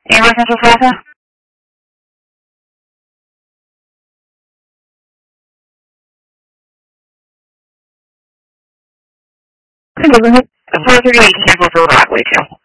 Amber Central Plaza? Okay, go ahead. 438 Campbell Road, Rockaway, too.